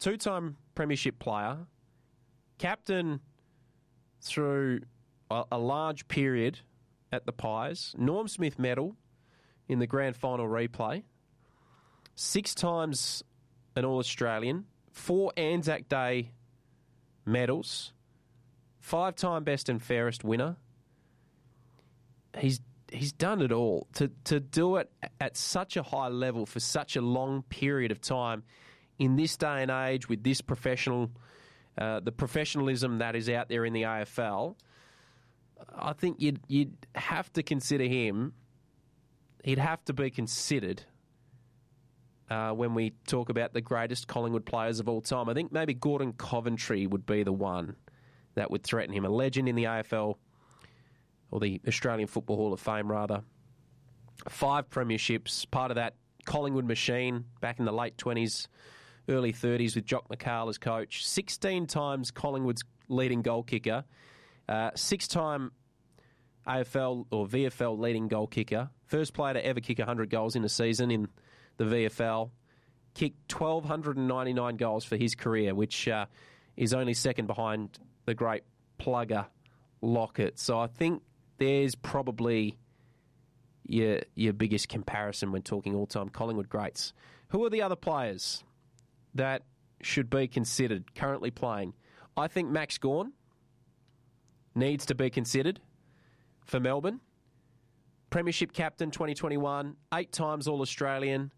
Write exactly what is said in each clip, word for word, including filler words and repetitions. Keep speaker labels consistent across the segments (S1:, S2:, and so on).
S1: two-time premiership player, captain through a, a large period at the Pies, Norm Smith medal in the grand final replay, six times an All-Australian, four Anzac Day medals, five-time best and fairest winner. He's he's done it all. To to do it at such a high level for such a long period of time in this day and age with this professional, uh, the professionalism that is out there in the A F L, I think you'd you'd have to consider him. He'd have to be considered uh, when we talk about the greatest Collingwood players of all time. I think maybe Gordon Coventry would be the one that would threaten him. A legend in the A F L, or the Australian Football Hall of Fame, rather. Five premierships, part of that Collingwood machine back in the late twenties, early thirties with Jock McHale as coach. sixteen times Collingwood's leading goal kicker. Uh, six-time A F L or V F L leading goal kicker. First player to ever kick one hundred goals in a season in the V F L. Kicked one thousand two hundred ninety-nine goals for his career, which uh, is only second behind the great plugger Lockett. So I think there's probably your, your biggest comparison when talking all-time Collingwood greats. Who are the other players that should be considered currently playing? I think Max Gawn needs to be considered for Melbourne. Premiership captain twenty twenty-one, eight times All-Australian.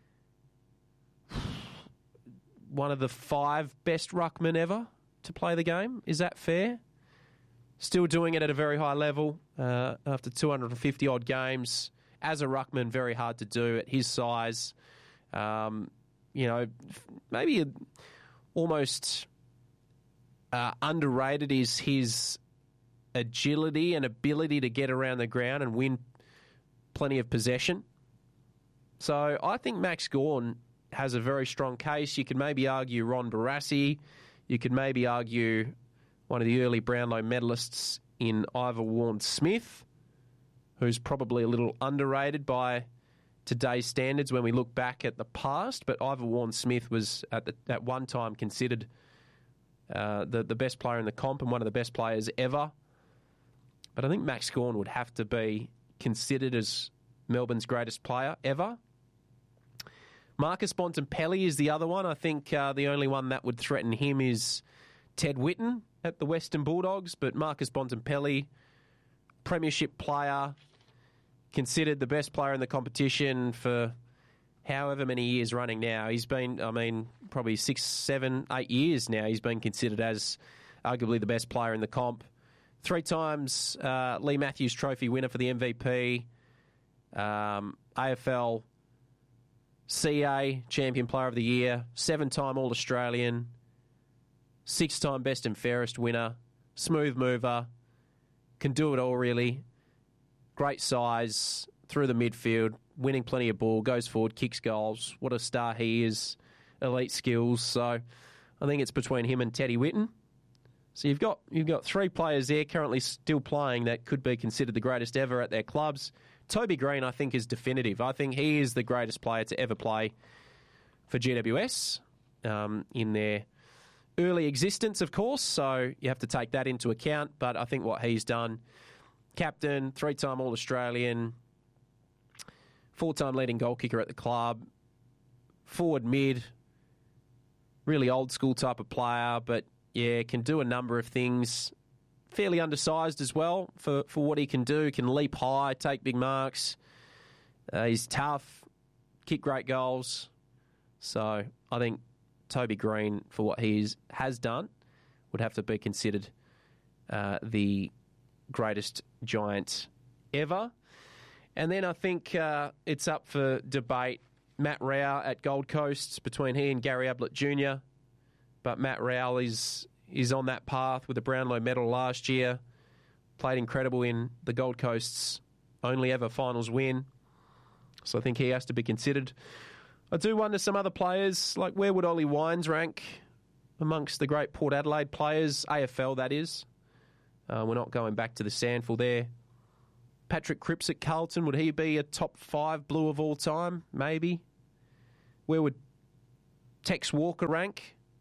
S1: One of the five best ruckmen ever to play the game. Is that fair? Still doing it at a very high level uh, after two hundred fifty odd games. As a ruckman, very hard to do at his size. Um, you know, maybe a, almost uh, underrated is his agility and ability to get around the ground and win plenty of possession. So I think Max Gawn has a very strong case. You could maybe argue Ron Barassi. You could maybe argue one of the early Brownlow medalists in Ivor Warne-Smith, who's probably a little underrated by today's standards when we look back at the past. But Ivor Warne-Smith was at, the, at one time considered uh, the, the best player in the comp and one of the best players ever. But I think Max Gawn would have to be considered as Melbourne's greatest player ever. Marcus Bontempelli is the other one. I think uh, the only one that would threaten him is Ted Whitten at the Western Bulldogs. But Marcus Bontempelli, premiership player, considered the best player in the competition for however many years running now. He's been, I mean, probably six, seven, eight years now. He's been considered as arguably the best player in the comp. Three times uh, Lee Matthews Trophy winner for the M V P. Um, A F L C A Champion Player of the Year. Seven-time All-Australian. Six-time Best and Fairest winner. Smooth mover. Can do it all, really. Great size. Through the midfield. Winning plenty of ball. Goes forward. Kicks goals. What a star he is. Elite skills. So I think it's between him and Teddy Whitten. So you've got you've got three players there currently still playing that could be considered the greatest ever at their clubs. Toby Green, I think, is definitive. I think he is the greatest player to ever play for G W S um, in their early existence, of course. So you have to take that into account. But I think what he's done, captain, three-time All-Australian, four-time leading goal kicker at the club, forward mid, really old-school type of player, but yeah, can do a number of things. Fairly undersized as well for, for what he can do. Can leap high, take big marks. Uh, he's tough, kick great goals. So I think Toby Green, for what he is, has done, would have to be considered uh, the greatest giant ever. And then I think uh, it's up for debate. Matt Rowell at Gold Coast, between he and Gary Ablett Junior But Matt Rowell is is on that path with a Brownlow medal last year. Played incredible in the Gold Coast's only ever finals win. So I think he has to be considered. I do wonder some other players, like where would Ollie Wines rank amongst the great Port Adelaide players? A F L, that is. Uh, we're not going back to the Sandful there. Patrick Cripps at Carlton, would he be a top five Blue of all time? Maybe. Where would Tex Walker rank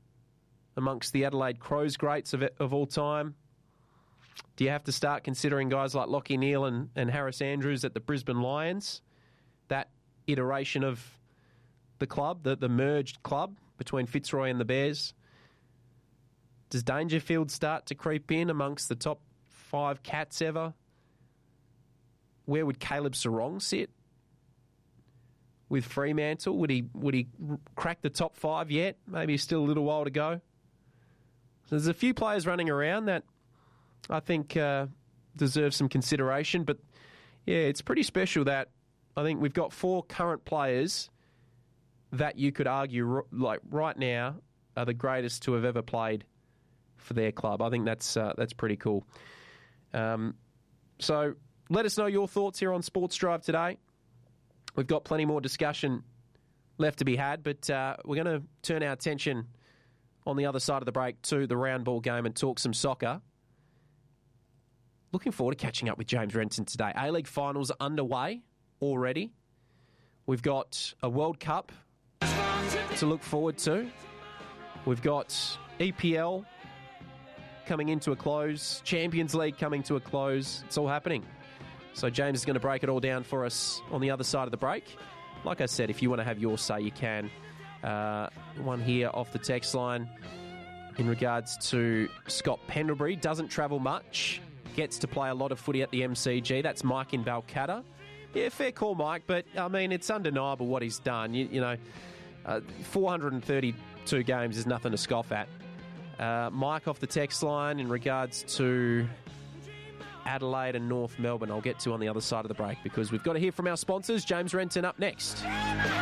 S1: amongst the Adelaide Crows greats of, of all time? Do you have to start considering guys like Lachie Neale and, and Harris Andrews at the Brisbane Lions? That iteration of the club, the, the merged club between Fitzroy and the Bears. Does Dangerfield start to creep in amongst the top five Cats ever? Where would Caleb Sarong sit with Fremantle? Would he would he crack the top five yet? Maybe still a little while to go. So there's a few players running around that I think uh, deserve some consideration. But yeah, it's pretty special that I think we've got four current players that you could argue, like right now, are the greatest to have ever played for their club. I think that's uh, that's pretty cool. Um, so let us know your thoughts here on Sports Drive today. We've got plenty more discussion left to be had, but uh, we're going to turn our attention on the other side of the break to the round ball game and talk some soccer. Looking forward to catching up with James Renton today. A-League finals are underway already. We've got a World Cup to look forward to. We've got E P L coming into a close, Champions League coming to a close. It's all happening. So James is going to break it all down for us on the other side of the break. Like I said, if you want to have your say, you can. Uh, one here off the text line in regards to Scott Pendlebury. Doesn't travel much. Gets to play a lot of footy at the M C G. That's Mike in Balcatta. Yeah, fair call, Mike, but, I mean, it's undeniable what he's done. You, you know, uh, four hundred thirty-two games is nothing to scoff at. Uh, Mike off the text line in regards to Adelaide and North Melbourne, I'll get to on the other side of the break because we've got to hear from our sponsors. James Renton up next.